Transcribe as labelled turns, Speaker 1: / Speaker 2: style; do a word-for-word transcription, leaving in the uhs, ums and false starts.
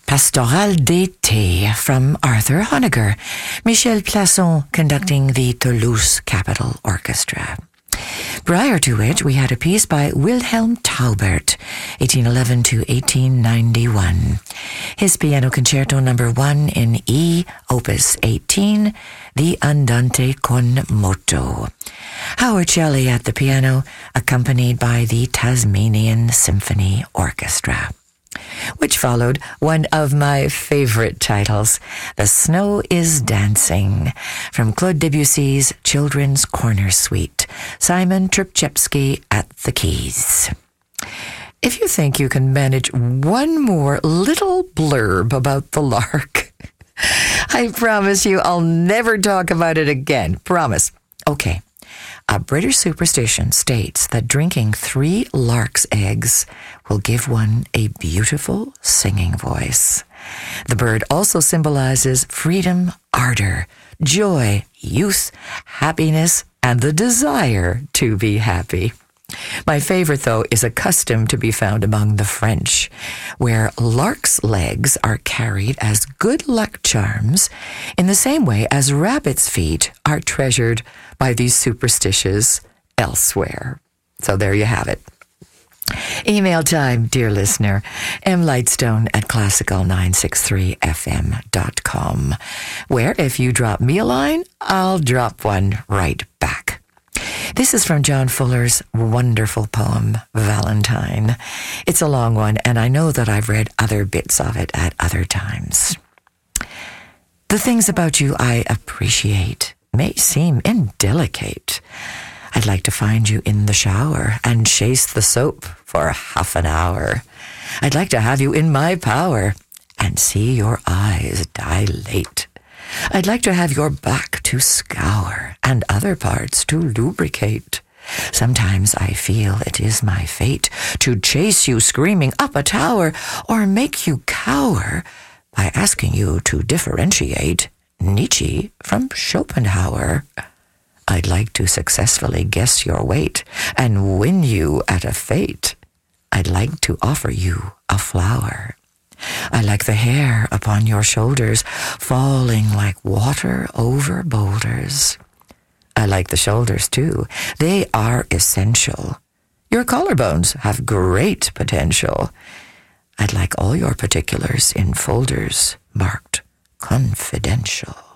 Speaker 1: Pastoral d'été from Arthur Honegger, Michel Plasson conducting the Toulouse Capitol Orchestra. Prior to which, we had a piece by Wilhelm Taubert, eighteen eleven to eighteen ninety-one. His Piano Concerto Number One in E, Opus eighteen, the Andante con moto. Howard Shelley at the piano, accompanied by the Tasmanian Symphony Orchestra. Which followed one of my favorite titles, The Snow is Dancing, from Claude Debussy's Children's Corner Suite, Simon Trpczewski at the keys. If you think you can manage one more little blurb about the lark, I promise you I'll never talk about it again. Promise. Okay. A British superstition states that drinking three lark's eggs will give one a beautiful singing voice. The bird also symbolizes freedom, ardor, joy, youth, happiness, and the desire to be happy. My favorite, though, is a custom to be found among the French, where lark's legs are carried as good luck charms in the same way as rabbit's feet are treasured by these superstitious elsewhere. So there you have it. Email time, dear listener, mlightstone at classical nine six three f m dot com, where if you drop me a line, I'll drop one right back. This is from John Fuller's wonderful poem, Valentine. It's a long one, and I know that I've read other bits of it at other times. The things about you I appreciate may seem indelicate. I'd like to find you in the shower and chase the soap for half an hour. I'd like to have you in my power and see your eyes dilate. I'd like to have your back to scour and other parts to lubricate. Sometimes I feel it is my fate to chase you screaming up a tower or make you cower by asking you to differentiate Nietzsche from Schopenhauer. I'd like to successfully guess your weight and win you at a fate. I'd like to offer you a flower. I like the hair upon your shoulders falling like water over boulders. I like the shoulders, too. They are essential. Your collarbones have great potential. I'd like all your particulars in folders marked confidential.